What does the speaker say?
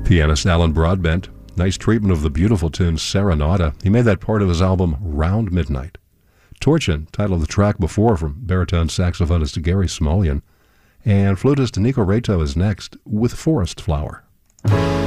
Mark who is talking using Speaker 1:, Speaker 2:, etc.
Speaker 1: Pianist Alan Broadbent, nice treatment of the beautiful tune Serenata. He made that part of his album Round Midnight. Torchin, title of the track before from baritone saxophonist Gary Smolian. And flutist Nico Reto is next with Forest Flower.